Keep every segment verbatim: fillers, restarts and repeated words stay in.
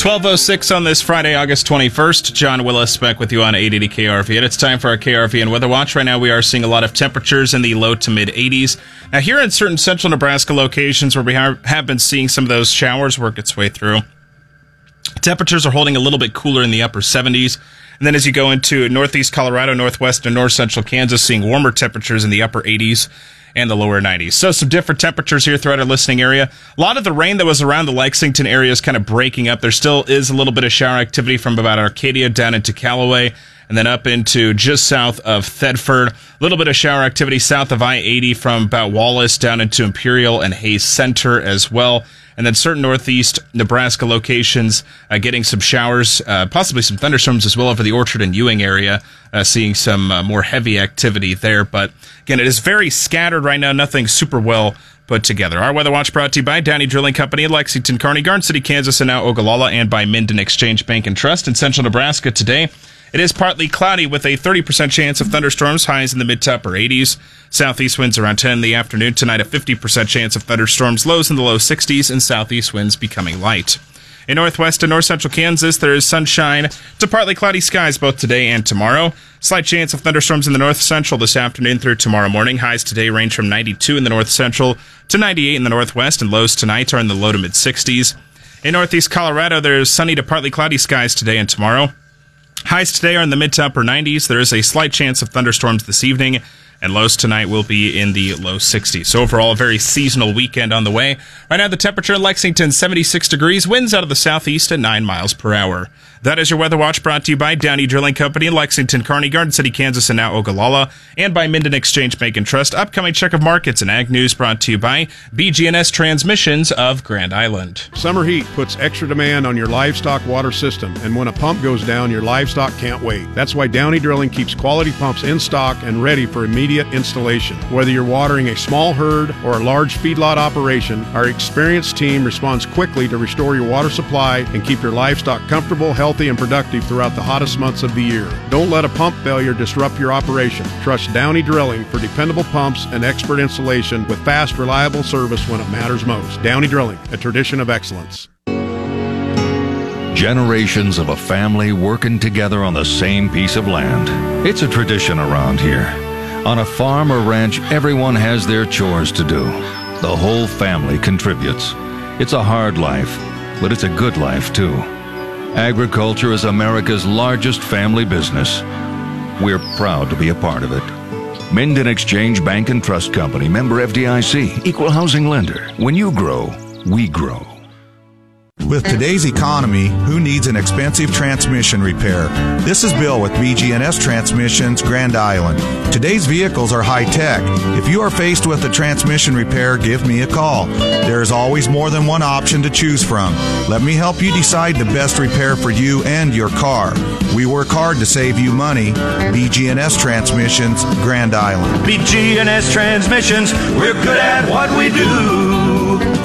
twelve oh six on this Friday, August twenty-first. John Willis back with you on eight eighty K R V. And it's time for our K R V and Weather Watch. Right now we are seeing a lot of temperatures in the low to mid eighties. Now here in certain central Nebraska locations where we have been seeing some of those showers work its way through, temperatures are holding a little bit cooler in the upper seventies. And then as you go into northeast Colorado, northwest and north central Kansas, seeing warmer temperatures in the upper eighties and the lower nineties. So some different temperatures here throughout our listening area. A lot of the rain that was around the Lexington area is kind of breaking up. There still is a little bit of shower activity from about Arcadia down into Callaway and then up into just south of Thedford. A little bit of shower activity south of I eighty from about Wallace down into Imperial and Hayes Center as well. And then certain northeast Nebraska locations uh, getting some showers, uh, possibly some thunderstorms as well over the Orchard and Ewing area, uh, seeing some uh, more heavy activity there. But again, it is very scattered right now, nothing super well put together. Our Weather Watch brought to you by Downey Drilling Company in Lexington, Kearney, Garden City, Kansas, and now Ogallala, and by Minden Exchange Bank and Trust in central Nebraska today. It is partly cloudy with a thirty percent chance of thunderstorms, highs in the mid to upper eighties. Southeast winds around ten in the afternoon. Tonight, a fifty percent chance of thunderstorms, lows in the low sixties, and southeast winds becoming light. In northwest and north central Kansas, there is sunshine to partly cloudy skies both today and tomorrow. Slight chance of thunderstorms in the north central this afternoon through tomorrow morning. Highs today range from ninety-two in the north central to ninety-eight in the northwest, and lows tonight are in the low to mid sixties. In northeast Colorado, there is sunny to partly cloudy skies today and tomorrow. Highs today are in the mid to upper nineties. There is a slight chance of thunderstorms this evening, and lows tonight will be in the low sixties. So overall, a very seasonal weekend on the way. Right now, the temperature in Lexington, seventy-six degrees, winds out of the southeast at nine miles per hour. That is your Weather Watch brought to you by Downey Drilling Company in Lexington, Kearney, Garden City, Kansas, and now Ogallala, and by Minden Exchange Bank and Trust. Upcoming check of markets and ag news brought to you by B G and S Transmissions of Grand Island. Summer heat puts extra demand on your livestock water system, and when a pump goes down, your livestock can't wait. That's why Downey Drilling keeps quality pumps in stock and ready for immediate installation. Whether you're watering a small herd or a large feedlot operation, our experienced team responds quickly to restore your water supply and keep your livestock comfortable, healthy, and productive throughout the hottest months of the year. Don't let a pump failure disrupt your operation. Trust Downey Drilling for dependable pumps and expert installation with fast, reliable service when it matters most. Downey Drilling, a tradition of excellence. Generations of a family working together on the same piece of land. It's a tradition around here. On a farm or ranch, everyone has their chores to do. The whole family contributes. It's a hard life, but it's a good life too. Agriculture is America's largest family business. We're proud to be a part of it. Minden Exchange Bank and Trust Company, member F D I C, equal housing lender. When you grow, we grow. With today's economy, who needs an expensive transmission repair? This is Bill with B G and S Transmissions, Grand Island. Today's vehicles are high-tech. If you are faced with a transmission repair, give me a call. There is always more than one option to choose from. Let me help you decide the best repair for you and your car. We work hard to save you money. B G and S Transmissions, Grand Island. B G and S Transmissions, we're good at what we do.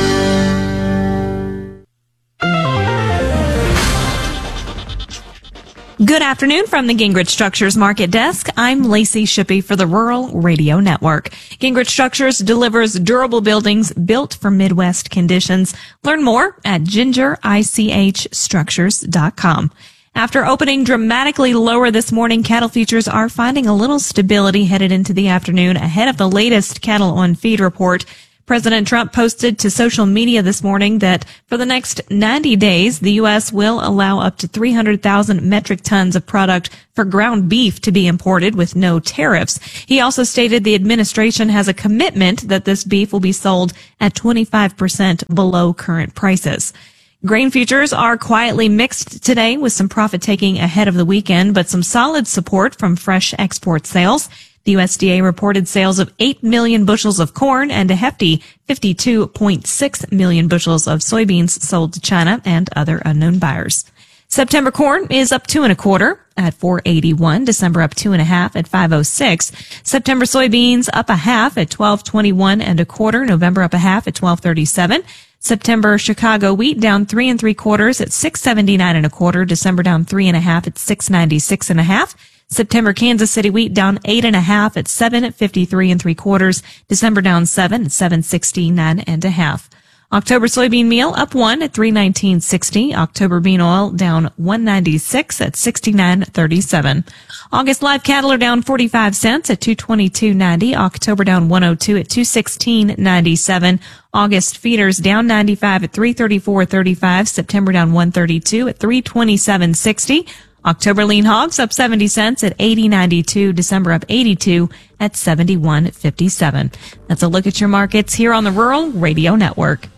Good afternoon from the Gingrich Structures Market Desk. I'm Lacey Shippey for the Rural Radio Network. Gingrich Structures delivers durable buildings built for Midwest conditions. Learn more at ginger ich structures dot com. After opening dramatically lower this morning, cattle futures are finding a little stability headed into the afternoon ahead of the latest cattle on feed report. President Trump posted to social media this morning that for the next ninety days, the U S will allow up to three hundred thousand metric tons of product for ground beef to be imported with no tariffs. He also stated the administration has a commitment that this beef will be sold at twenty-five percent below current prices. Grain futures are quietly mixed today with some profit taking ahead of the weekend, but some solid support from fresh export sales. The U S D A reported sales of eight million bushels of corn and a hefty fifty-two point six million bushels of soybeans sold to China and other unknown buyers. September corn is up two and a quarter at four eighty-one. December up two and a half at five oh six. September soybeans up a half at twelve twenty-one and a quarter. November up a half at twelve thirty-seven. September Chicago wheat down three and three quarters at six seventy-nine and a quarter. December down three and a half at six ninety-six and a half. September Kansas City wheat down eight and a half at seven fifty-three and three quarters. December down seven at seven sixty-nine and a half. October soybean meal up one at three nineteen sixty. October bean oil down one ninety-six at sixty-nine thirty-seven. August live cattle are down forty-five cents at two twenty-two ninety. October down one oh two at two sixteen ninety-seven. August feeders down ninety-five at three thirty-four thirty-five. September down one thirty-two at three twenty-seven sixty. October lean hogs up seventy cents at eighty ninety-two. December up eighty-two at seventy-one fifty-seven. That's a look at your markets here on the Rural Radio Network.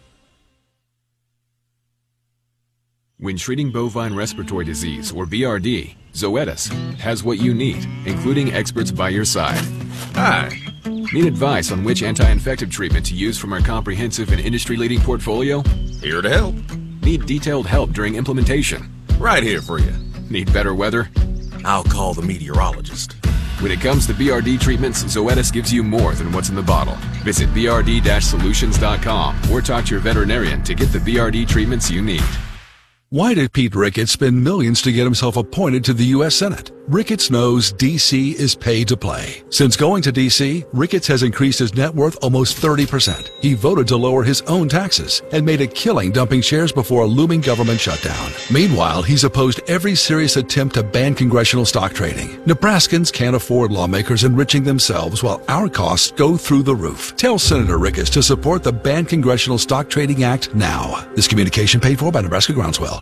When treating bovine respiratory disease, or B R D, Zoetis has what you need, including experts by your side. Hi. Need advice on which anti-infective treatment to use from our comprehensive and industry-leading portfolio? Here to help. Need detailed help during implementation? Right here for you. Need better weather? I'll call the meteorologist. When it comes to B R D treatments, Zoetis gives you more than what's in the bottle. Visit b r d dash solutions dot com or talk to your veterinarian to get the B R D treatments you need. Why did Pete Ricketts spend millions to get himself appointed to the U S Senate? Ricketts knows D C is paid to play. Since going to D C, Ricketts has increased his net worth almost thirty percent. He voted to lower his own taxes and made a killing dumping shares before a looming government shutdown. Meanwhile, he's opposed every serious attempt to ban congressional stock trading. Nebraskans can't afford lawmakers enriching themselves while our costs go through the roof. Tell Senator Ricketts to support the Ban Congressional Stock Trading Act now. This communication paid for by Nebraska Groundswell.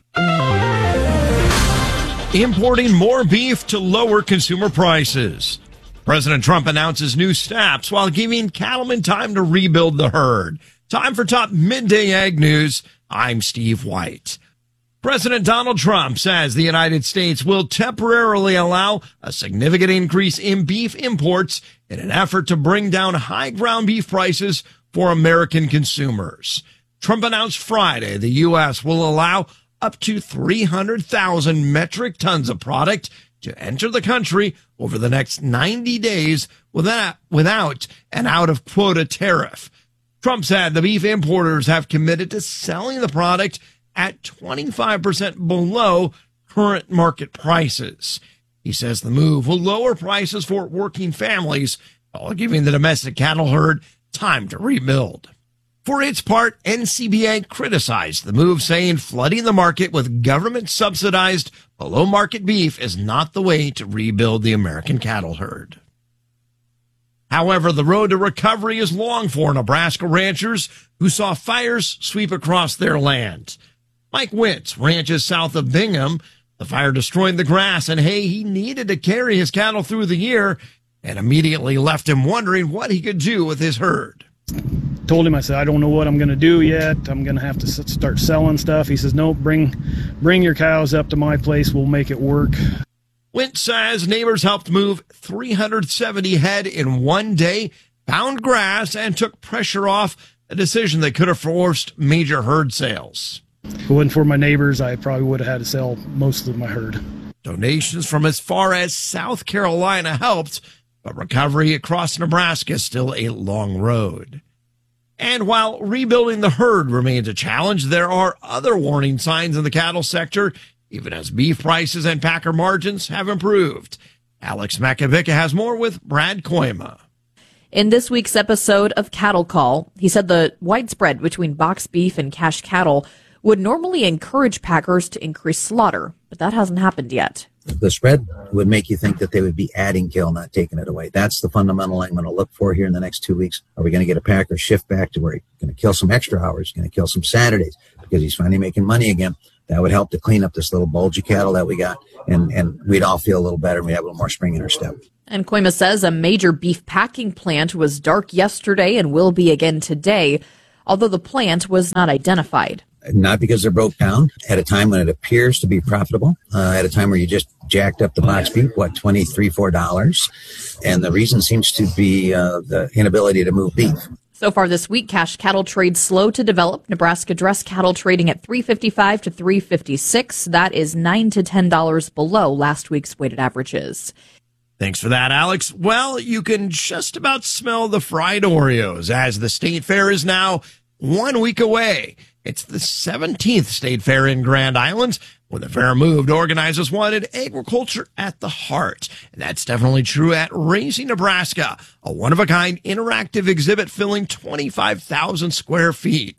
Importing more beef to lower consumer prices. President Trump announces new steps while giving cattlemen time to rebuild the herd. Time for top midday ag news. I'm Steve White. President Donald Trump says the United States will temporarily allow a significant increase in beef imports in an effort to bring down high ground beef prices for American consumers. Trump announced Friday the U S will allow up to three hundred thousand metric tons of product to enter the country over the next ninety days without, without an out-of-quota tariff. Trump said the beef importers have committed to selling the product at twenty-five percent below current market prices. He says the move will lower prices for working families while giving the domestic cattle herd time to rebuild. For its part, N C B A criticized the move, saying flooding the market with government-subsidized below-market beef is not the way to rebuild the American cattle herd. However, the road to recovery is long for Nebraska ranchers who saw fires sweep across their land. Mike Wentz ranches south of Bingham. The fire destroyed the grass and hay he needed to carry his cattle through the year and immediately left him wondering what he could do with his herd. Told him, I said, I don't know what I'm going to do yet. I'm going to have to start selling stuff. He says, no, bring bring your cows up to my place. We'll make it work. Wentz says neighbors helped move three hundred seventy head in one day, found grass, and took pressure off a decision that could have forced major herd sales. If it wasn't for my neighbors, I probably would have had to sell most of my herd. Donations from as far as South Carolina helped, but recovery across Nebraska is still a long road. And while rebuilding the herd remains a challenge, there are other warning signs in the cattle sector, even as beef prices and packer margins have improved. Alex Makovica has more with Brad Koima. In this week's episode of Cattle Call, he said the widespread between box beef and cash cattle would normally encourage packers to increase slaughter, but that hasn't happened yet. The spread would make you think that they would be adding kill, not taking it away. That's the fundamental I'm going to look for here in the next two weeks. Are we going to get a packer shift back to where he's going to kill some extra hours, going to kill some Saturdays because he's finally making money again? That would help to clean up this little bulgy cattle that we got, and, and we'd all feel a little better and we'd have a little more spring in our step. And Koima says a major beef packing plant was dark yesterday and will be again today, although the plant was not identified. Not because they're broke down at a time when it appears to be profitable, uh, at a time where you just jacked up the box beef, what, twenty-three dollars, four dollars. And the reason seems to be uh, the inability to move beef. So far this week, cash cattle trade slow to develop. Nebraska dress cattle trading at three fifty-five to three fifty-six. That is nine to ten dollars below last week's weighted averages. Thanks for that, Alex. Well, you can just about smell the fried Oreos as the state fair is now one week away. It's the seventeenth state fair in Grand Island. When the fair moved, organizers wanted agriculture at the heart. And that's definitely true at Raising Nebraska, a one-of-a-kind interactive exhibit filling twenty-five thousand square feet.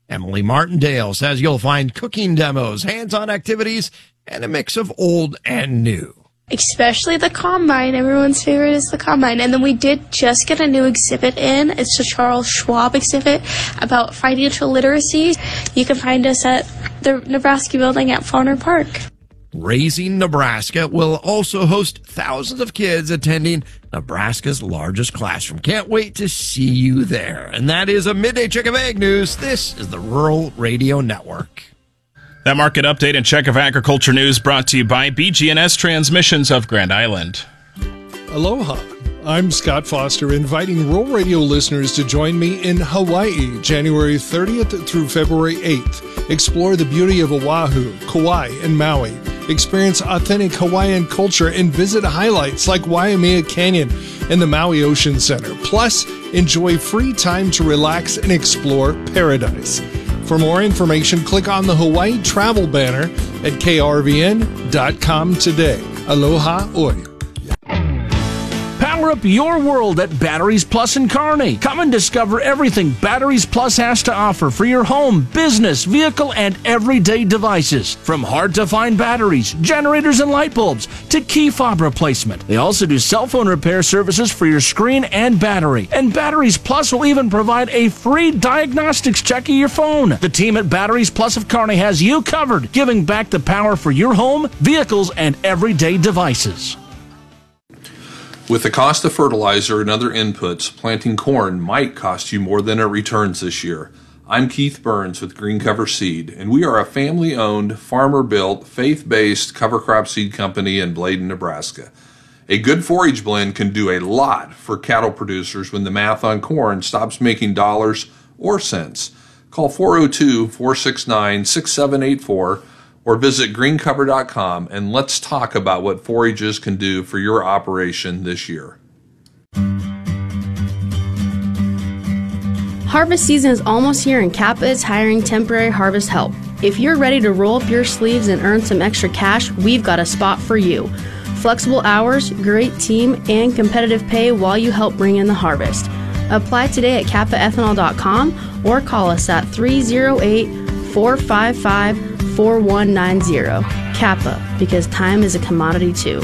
Emily Martindale says you'll find cooking demos, hands-on activities, and a mix of old and new. Especially the Combine. Everyone's favorite is the Combine. And then we did just get a new exhibit in. It's the Charles Schwab exhibit about financial literacy. You can find us at the Nebraska building at Fauner Park. Raising Nebraska will also host thousands of kids attending Nebraska's largest classroom. Can't wait to see you there. And that is a Midday Check of Ag News. This is the Rural Radio Network. That market update and check of agriculture news brought to you by B G N S Transmissions of Grand Island. Aloha. I'm Scott Foster, inviting Rural Radio listeners to join me in Hawaii, January thirtieth through February eighth. Explore the beauty of Oahu, Kauai, and Maui. Experience authentic Hawaiian culture and visit highlights like Waimea Canyon and the Maui Ocean Center. Plus, enjoy free time to relax and explore paradise. For more information, click on the Hawaii travel banner at K R V N dot com today. Aloha oi. Power up your world at Batteries Plus in Kearney. Come and discover everything Batteries Plus has to offer for your home, business, vehicle, and everyday devices. From hard-to-find batteries, generators, and light bulbs to key fob replacement. They also do cell phone repair services for your screen and battery. And Batteries Plus will even provide a free diagnostics check of your phone. The team at Batteries Plus of Kearney has you covered, giving back the power for your home, vehicles, and everyday devices. With the cost of fertilizer and other inputs, planting corn might cost you more than it returns this year. I'm Keith Burns with Green Cover Seed, and we are a family-owned, farmer-built, faith-based cover crop seed company in Bladen, Nebraska. A good forage blend can do a lot for cattle producers when the math on corn stops making dollars or cents. Call four oh two, four six nine, six seven eight four or visit green cover dot com and let's talk about what forages can do for your operation this year. Harvest season is almost here and Kappa is hiring temporary harvest help. If you're ready to roll up your sleeves and earn some extra cash, we've got a spot for you. Flexible hours, great team, and competitive pay while you help bring in the harvest. Apply today at kappa ethanol dot com or call us at three oh eight, four five five, four one nine zero. Kappa, because time is a commodity too.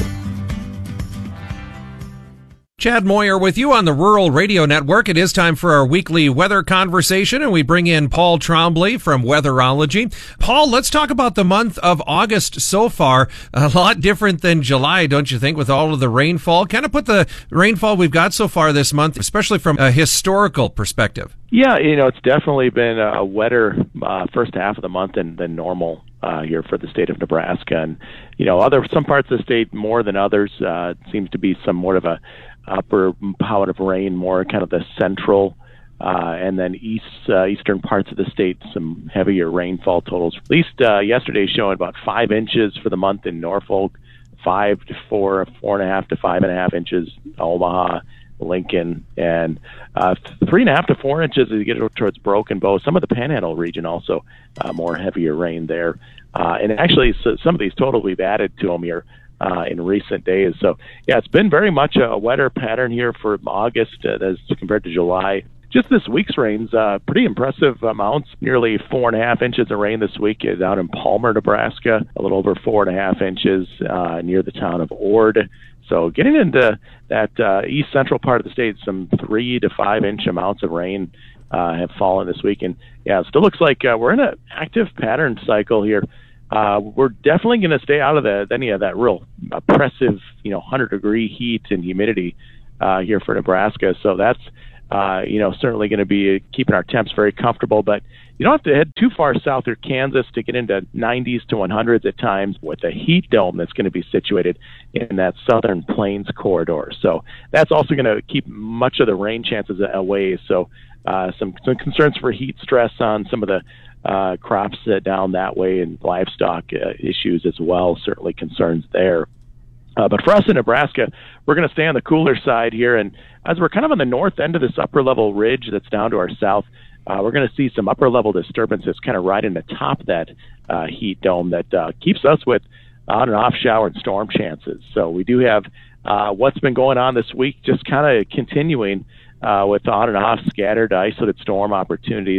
Chad Moyer with you on the Rural Radio Network. It is time for our weekly weather conversation, and we bring in Paul Trombley from Weatherology. Paul, let's talk about the month of August so far. A lot different than July, don't you think, with all of the rainfall? Kind of put the rainfall we've got so far this month, especially from a historical perspective. Yeah, you know, it's definitely been a wetter uh, first half of the month than, than normal uh, here for the state of Nebraska. And, you know, other some parts of the state more than others. Uh, seems to be some more of a upper pout of rain, more kind of the central uh, and then east uh, eastern parts of the state, some heavier rainfall totals. At least uh, yesterday showing about five inches for the month in Norfolk, five to four, four and a half to five and a half inches Omaha, Lincoln, and uh, three and a half to four inches as you get towards Broken Bow. Some of the Panhandle region also uh, more heavier rain there. Uh, and actually, so some of these totals we've added to them here uh, in recent days. So, yeah, it's been very much a wetter pattern here for August uh, as compared to July. Just this week's rains, uh, pretty impressive amounts, nearly four and a half inches of rain this week out in Palmer, Nebraska, a little over four and a half inches uh, near the town of Ord. So getting into that uh, east central part of the state, some three to five inch amounts of rain uh, have fallen this week. And yeah, it still looks like uh, we're in an active pattern cycle here. Uh, we're definitely going to stay out of the, any of that real oppressive, you know, one hundred degree heat and humidity uh, here for Nebraska. So that's, uh, you know, certainly going to be keeping our temps very comfortable. But you don't have to head too far south through Kansas to get into nineties to one hundreds at times with a heat dome that's going to be situated in that southern plains corridor. So that's also going to keep much of the rain chances away. So uh, some, some concerns for heat stress on some of the uh, crops uh, down that way and livestock uh, issues as well, certainly concerns there. Uh, but for us in Nebraska, we're going to stay on the cooler side here. And as we're kind of on the north end of this upper level ridge that's down to our south, Uh, we're going to see some upper level disturbances kind of right in the top of that uh, heat dome that uh, keeps us with on and off shower and storm chances. So we do have uh, what's been going on this week just kind of continuing uh, with on and off scattered isolated storm opportunities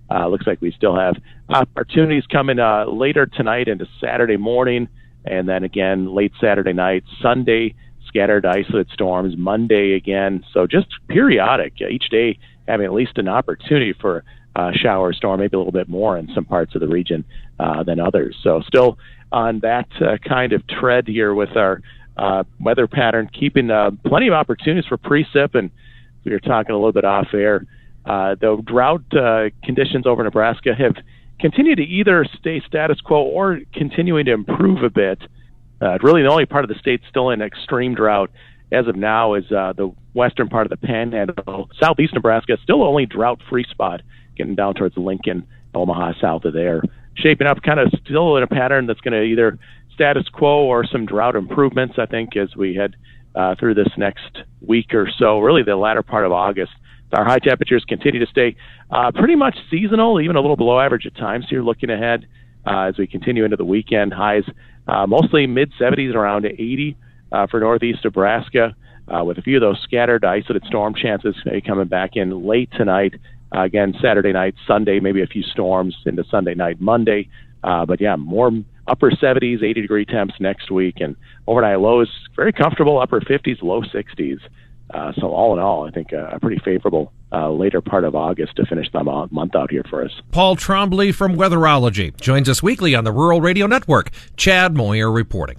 uh, looks like we still have opportunities coming uh, later tonight into Saturday morning, and then again late Saturday night, Sunday, scattered isolated storms, Monday again. So just periodic, uh, each day having at least an opportunity for uh, shower or storm, maybe a little bit more in some parts of the region uh, than others. So still on that uh, kind of tread here with our uh, weather pattern, keeping uh, plenty of opportunities for precip. And we were talking a little bit off air. Uh, the drought uh, conditions over Nebraska have continued to either stay status quo or continuing to improve a bit. Uh, really, the only part of the state still in extreme drought as of now is uh, the western part of the Panhandle. Southeast Nebraska still only drought-free spot, getting down towards Lincoln, Omaha, south of there. Shaping up kind of still in a pattern that's going to either status quo or some drought improvements, I think, as we head uh, through this next week or so, really the latter part of August. Our high temperatures continue to stay uh, pretty much seasonal, even a little below average at times here looking ahead uh, as we continue into the weekend. Highs uh, mostly mid-seventies, around eighty uh, for northeast Nebraska, uh, with a few of those scattered isolated storm chances maybe coming back in late tonight. Uh, again, Saturday night, Sunday, maybe a few storms into Sunday night, Monday. Uh, but yeah, more upper seventies, eighty degree temps next week, and overnight lows very comfortable, upper fifties, low sixties. Uh, so all in all, I think uh, a pretty favorable uh, later part of August to finish the month out here for us. Paul Trombley from Weatherology joins us weekly on the Rural Radio Network. Chad Moyer reporting.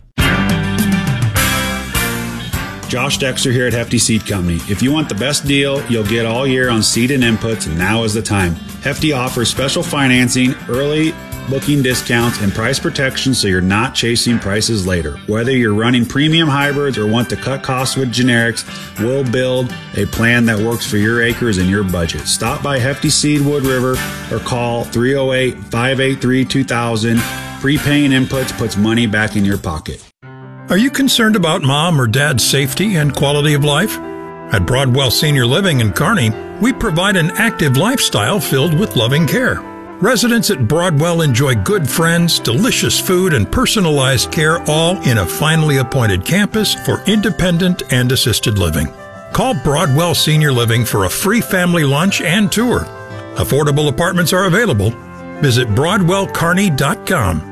Josh Dexter here at Hefty Seed Company. If you want the best deal you'll get all year on seed and inputs, now is the time. Hefty offers special financing, early booking discounts, and price protection so you're not chasing prices later. Whether you're running premium hybrids or want to cut costs with generics, we'll build a plan that works for your acres and your budget. Stop by Hefty Seed Wood River or call three oh eight, five eight three, two thousand. Prepaying inputs puts money back in your pocket. Are you concerned about mom or dad's safety and quality of life? At Broadwell Senior Living in Kearney, we provide an active lifestyle filled with loving care. Residents at Broadwell enjoy good friends, delicious food, and personalized care, all in a finely appointed campus for independent and assisted living. Call Broadwell Senior Living for a free family lunch and tour. Affordable apartments are available. Visit broadwell kearney dot com.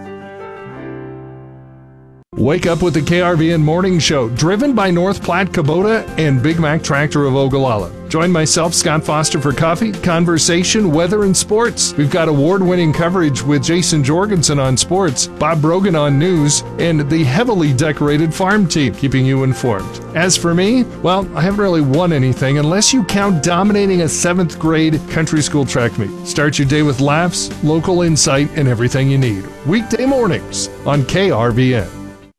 Wake up with the K R V N Morning Show, driven by North Platte Kubota and Big Mac Tractor of Ogallala. Join myself, Scott Foster, for coffee, conversation, weather, and sports. We've got award-winning coverage with Jason Jorgensen on sports, Bob Brogan on news, and the heavily decorated farm team keeping you informed. As for me, well, I haven't really won anything unless you count dominating a seventh grade country school track meet. Start your day with laughs, local insight, and everything you need. Weekday mornings on K R V N.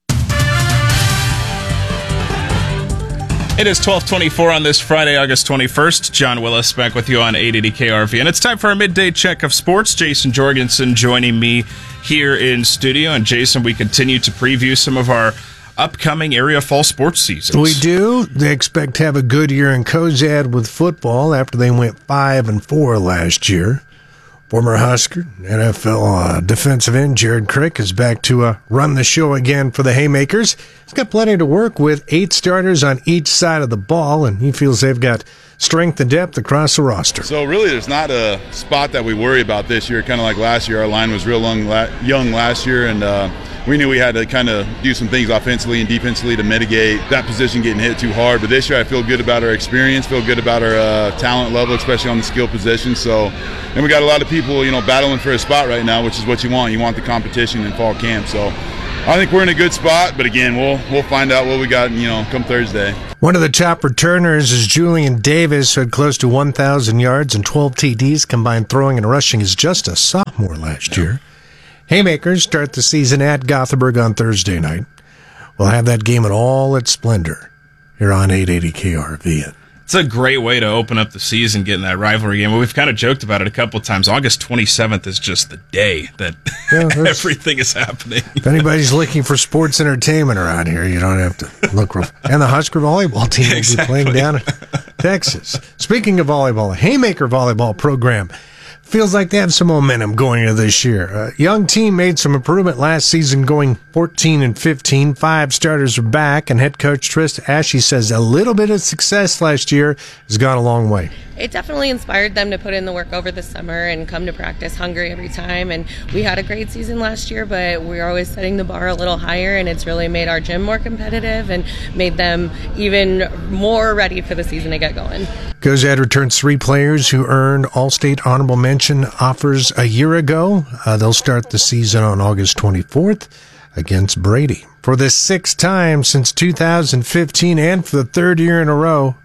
It is twelve twenty-four on this Friday, August twenty-first. John Willis back with you on eight eighty K R V. And it's time for our midday check of sports. Jason Jorgensen joining me here in studio. And Jason, we continue to preview some of our upcoming area fall sports seasons. We do. They expect to have a good year in Cozad with football after they went five and four last year. Former Husker, N F L uh, defensive end Jared Crick is back to uh, run the show again for the Haymakers. He's got plenty to work with, eight starters on each side of the ball, and he feels they've got strength and depth across the roster. So really there's not a spot that we worry about this year, kind of like last year. Our line was real young, young last year, and uh, we knew we had to kind of do some things offensively and defensively to mitigate that position getting hit too hard. But this year I feel good about our experience, feel good about our uh, talent level, especially on the skill position. So, and we got a lot of people, you know, battling for a spot right now, which is what you want. You want the competition in fall camp. So I think we're in a good spot, but again, we'll we'll find out what we got, you know, come Thursday. One of the top returners is Julian Davis, who had close to one thousand yards and twelve T Ds combined throwing and rushing as just a sophomore last year. Haymakers start the season at Gothenburg on Thursday night. We'll have that game in all its splendor here on eight eighty K R V N. It's a great way to open up the season, getting that rivalry game. We've kind of joked about it a couple of times. August twenty-seventh is just the day that yeah, everything is happening. If anybody's looking for sports entertainment around here, you don't have to look real. And the Husker volleyball team will exactly. be playing down in Texas. Speaking of volleyball, the Haymaker volleyball program feels like they have some momentum going into this year. A young team made some improvement last season, going fourteen and fifteen. Five starters are back, and head coach Trista Ashe says a little bit of success last year has gone a long way. It definitely inspired them to put in the work over the summer and come to practice hungry every time. And we had a great season last year, but we're always setting the bar a little higher, and it's really made our gym more competitive and made them even more ready for the season to get going. Gozad returns three players who earned All-State Honorable Mention offers a year ago. Uh, they'll start the season on August twenty-fourth against Brady. For the sixth time since two thousand fifteen and for the third year in a row,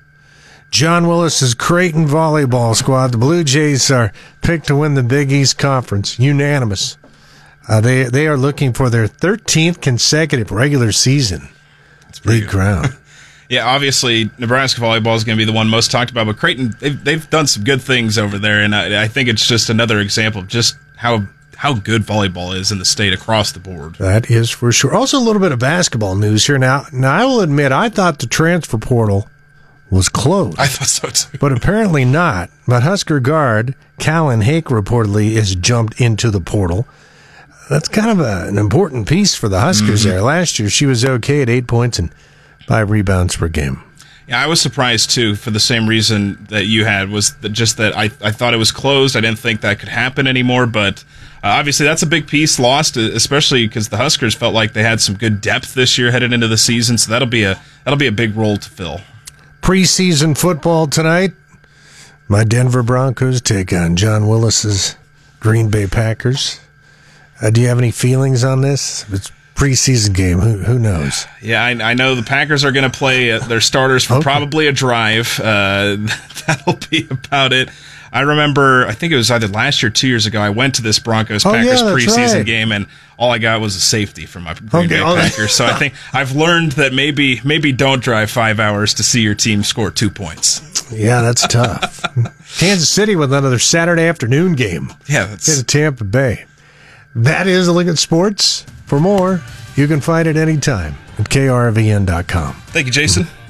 John Willis's Creighton volleyball squad, the Blue Jays, are picked to win the Big East Conference, unanimous. Uh, they they are looking for their thirteenth consecutive regular season league crown. Yeah, obviously, Nebraska volleyball is going to be the one most talked about, but Creighton, they've, they've done some good things over there, and I, I think it's just another example of just how how good volleyball is in the state across the board. That is for sure. Also, a little bit of basketball news here. Now, now I will admit, I thought the transfer portal was closed. I thought so, too. But apparently not. But Husker guard Callan Hake reportedly has jumped into the portal. That's kind of a, an important piece for the Huskers mm-hmm. there. Last year, she was okay at eight points and five rebounds per game. Yeah, I was surprised, too, for the same reason that you had, was that just that I, I thought it was closed. I didn't think that could happen anymore, but uh, obviously that's a big piece lost, especially because the Huskers felt like they had some good depth this year headed into the season, so that'll be a that'll be a big role to fill. Preseason football tonight. My Denver Broncos take on John Willis's Green Bay Packers. Uh, do you have any feelings on this? It's preseason game. Who who knows? Yeah, I, I know the Packers are going to play uh, their starters for okay. probably a drive. Uh, that'll be about it. I remember, I think it was either last year or two years ago, I went to this Broncos-Packers oh, yeah, preseason right. game, and all I got was a safety from my Green okay. Bay oh, Packers. So I think I've learned that maybe maybe don't drive five hours to see your team score two points. Yeah, that's tough. Kansas City with another Saturday afternoon game. Yeah, that's... in Tampa Bay. That is a look at sports. For more, you can find it anytime at K R V N dot com. Thank you, Jason.